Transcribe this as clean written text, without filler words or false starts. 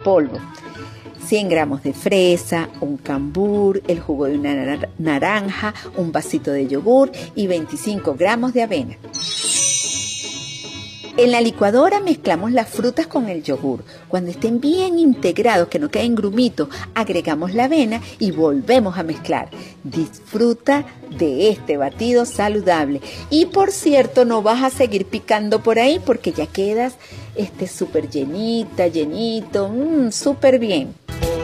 polvo, 100 gramos de fresa, un cambur, el jugo de una naranja, un vasito de yogur y 25 gramos de avena. En la licuadora mezclamos las frutas con el yogur. Cuando estén bien integrados, que no queden grumitos, agregamos la avena y volvemos a mezclar. Disfruta de este batido saludable. Y por cierto, no vas a seguir picando por ahí porque ya quedas súper llenito, súper bien.